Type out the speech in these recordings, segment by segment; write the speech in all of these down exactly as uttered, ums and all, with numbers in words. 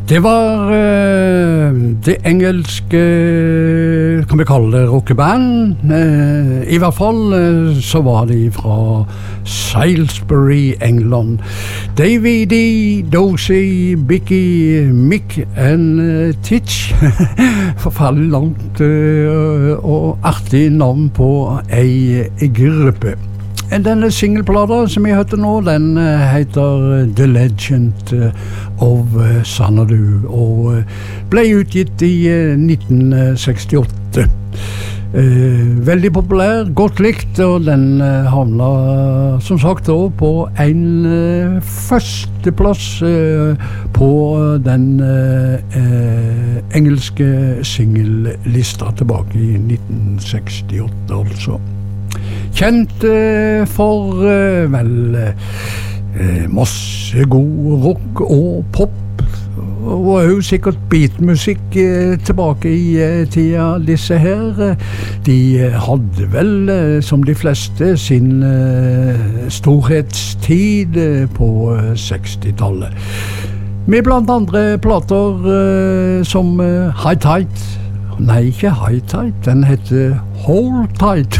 Det var uh, det engelske, kan vi kalle det rockeband. Uh, I hvert fall uh, så var de fra Salisbury, England. Davy D, Dozy, Bicky, Mick and uh, Titch. Forferdelig langt uh, og artig navn på ei gruppe. Denne singleplata som jeg hørte nå, den heter The Legend of Xanadu og ble utgitt i nitten sekstiåtte. Veldig populær, godt likt, og den havna som sagt da på en førsteplass på den engelske singellista tilbake i nitten sekstiåtte altså. Kjent eh, for eh, vel eh, masse god rock og pop og jo sikkert beatmusikk eh, tilbake i eh, tida disse her. De hadde vel eh, som de fleste sin eh, storhetstid eh, på eh, sekstitallet. Med blant andre plater eh, som eh, High Tide. Nei, ikke High Tide, den heter Hold Tight.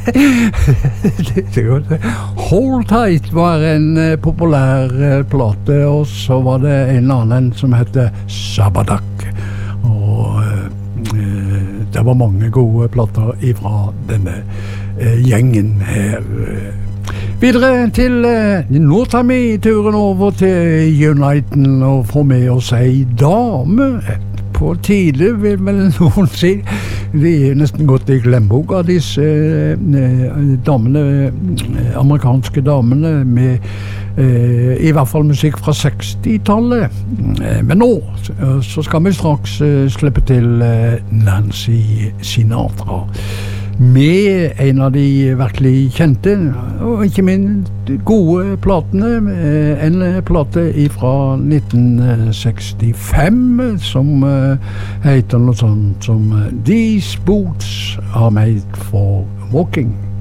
Hold Tight var en uh, populær uh, plate, og så var det en annen som heter Sabadak. Og uh, uh, det var mange gode plater ifra denne uh, gjengen her. Videre til, uh, nå tar vi turen over til Uniten og får med oss ei dame. På tide vil vel noen si. De er nesten gått i glemmebok av disse eh, damene, amerikanske damene med eh, i hvert fall musikk fra sekstitallet. Eh, men nå så skal vi straks eh, slippe til eh, Nancy Sinatra. Med en av de virkelig kjente og ikke minst gode platene, en plate fra nitten sekstifem som heter noe sånt som These Boots Are Made for Walking.